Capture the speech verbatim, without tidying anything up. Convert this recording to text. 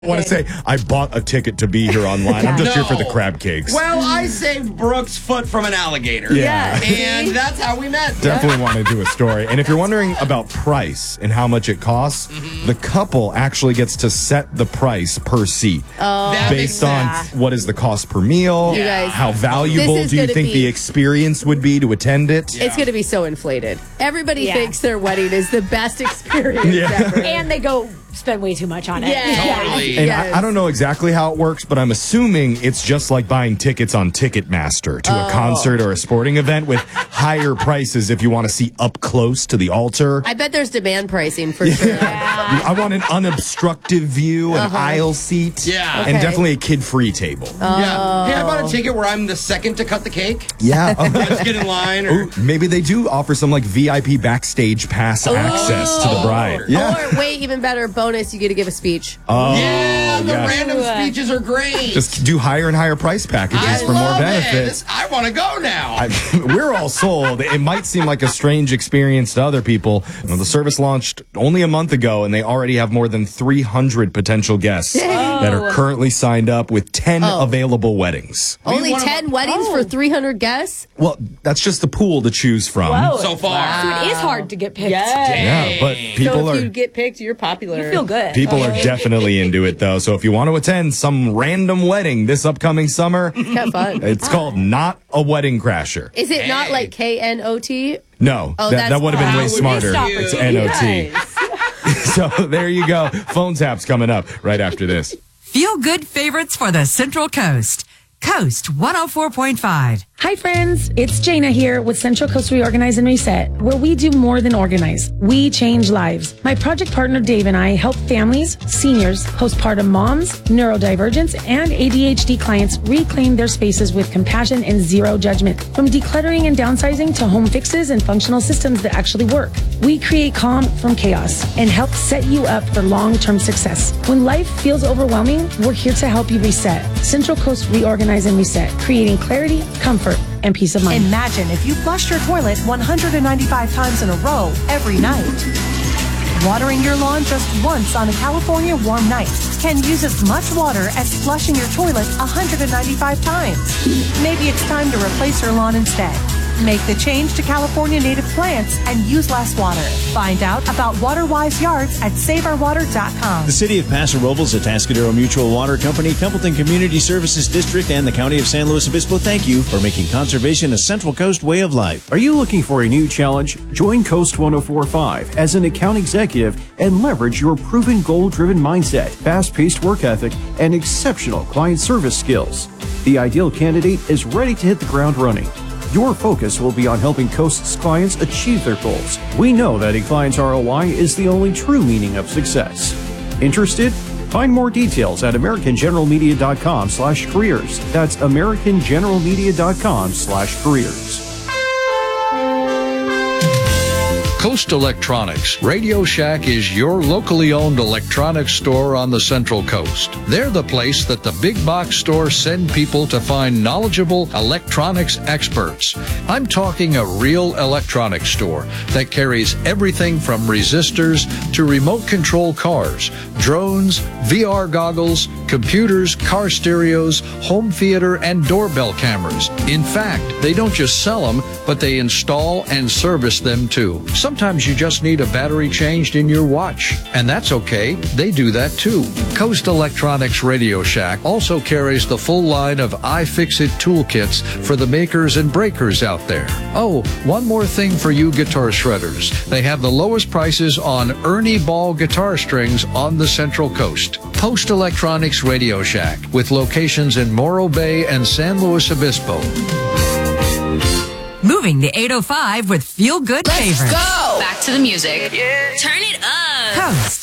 I want to say I bought a ticket to be here online. I'm just No. here for the crab cakes. Well, I saved Brooke's foot from an alligator. Yeah. And that's how we met. Definitely want to do a story. And if you're wondering about price and how much it costs, Mm-hmm. the couple actually gets to set the price per seat. Oh, that makes Based on sense. what is the cost per meal, You guys, how valuable this is do you gonna think be- the experience would be to attend it? It's going to be so inflated. Everybody Yeah. thinks their wedding is the best experience Yeah. ever. And they go spend way too much on it. Yeah. Totally. And Yes. I, I don't know exactly how it works, but I'm assuming it's just like buying tickets on Ticketmaster to Oh. a concert or a sporting event with higher prices if you want to see up close to the altar. I bet there's demand pricing for sure. I want an unobstructive view, an aisle seat, Yeah. and Okay. definitely a kid-free table. Yeah. Hey, I bought a ticket where I'm the second to cut the cake. Yeah. Let's get in line. Or, Ooh, maybe they do offer some like V I P backstage pass access to the bride. Yeah. Or wait, even better, bonus, you get to give a speech. Oh, yeah, the yes. random speeches are great. Just do higher and higher price packages I for more love it. benefits. This- I want to go now. I, we're all sold. It might seem like a strange experience to other people. You know, the service launched only a month ago, and they already have more than three hundred potential guests that are currently signed up with ten Oh. available weddings. Only wanna- ten weddings for three hundred guests? Well, that's just the pool to choose from. Whoa. so far. So it is hard to get picked. Yeah, but people so if are you get picked, you're popular. You feel good. people are definitely into it though. So if you want to attend some random wedding this upcoming summer, Have fun. it's called Not a Wedding Crasher. Is it not Hey. like K N O T? No, Oh, that, that's- that would have been way that would be smarter. stop It's it. N O T. So there you go. Phone taps coming up right after this. Feel good favorites for the Central Coast. Coast one oh four point five. Hi friends, it's Jana here with Central Coast Reorganize and Reset, where we do more than organize. We change lives. My project partner Dave and I help families, seniors, postpartum moms, neurodivergents, and A D H D clients reclaim their spaces with compassion and zero judgment. From decluttering and downsizing to home fixes and functional systems that actually work. We create calm from chaos and help set you up for long-term success. When life feels overwhelming, we're here to help you reset. Central Coast Reorganize and Reset, creating clarity, comfort, and peace of mind. Imagine if you flushed your toilet one hundred ninety-five times in a row every night. Watering your lawn just once on a California warm night can use as much water as flushing your toilet one hundred ninety-five times. Maybe it's time to replace your lawn instead. Make the change to California native plants and use less water. Find out about WaterWise Yards at save our water dot com. The City of Paso Robles, the Atascadero Mutual Water Company, Templeton Community Services District, and the County of San Luis Obispo thank you for making conservation a Central Coast way of life. Are you looking for a new challenge? Join Coast one oh four point five as an account executive and leverage your proven goal-driven mindset, fast-paced work ethic, and exceptional client service skills. The ideal candidate is ready to hit the ground running. Your focus will be on helping Coast's clients achieve their goals. We know that a client's R O I is the only true meaning of success. Interested? Find more details at americangeneralmedia.com slash careers. That's americangeneralmedia.com slash careers. Coast Electronics. Radio Shack is your locally owned electronics store on the Central Coast. They're the place that the big box stores send people to find knowledgeable electronics experts. I'm talking a real electronics store that carries everything from resistors to remote control cars, drones, V R goggles, computers, car stereos, home theater, and doorbell cameras. In fact, they don't just sell them, but they install and service them too. Sometimes you just need a battery changed in your watch, and that's okay. They do that too. Coast Electronics Radio Shack also carries the full line of iFixit toolkits for the makers and breakers out there. Oh, one more thing for you guitar shredders. They have the lowest prices on Ernie Ball guitar strings on the Central Coast. Coast Electronics Radio Shack, with locations in Morro Bay and San Luis Obispo. Moving to eight oh five with Feel Good Let's favorites. go! Back to the music. Turn it up. Coast